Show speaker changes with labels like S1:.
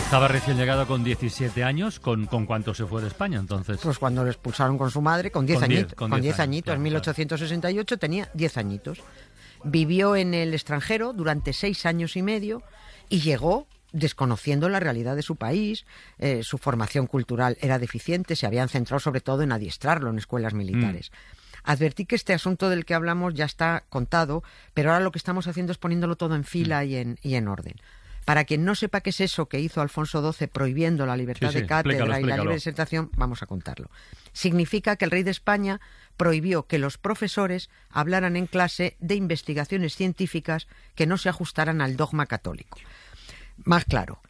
S1: Estaba recién llegado con 17 años. ¿Con cuánto se fue de España entonces?
S2: Pues cuando lo expulsaron con su madre, con 10 añitos.
S1: Con
S2: Con
S1: 10
S2: 10 añitos,
S1: claro,
S2: en 1868 tenía 10 añitos. Vivió en el extranjero durante 6 años y medio y llegó desconociendo la realidad de su país. Su formación cultural era deficiente, se habían centrado sobre todo en adiestrarlo en escuelas militares. Advertí que este asunto del que hablamos ya está contado, pero ahora lo que estamos haciendo es poniéndolo todo en fila y en orden. Para quien no sepa qué es eso que hizo Alfonso XII prohibiendo la libertad de cátedra y la libre disertación, vamos a contarlo. Significa que el rey de España prohibió que los profesores hablaran en clase de investigaciones científicas que no se ajustaran al dogma católico. Más claro,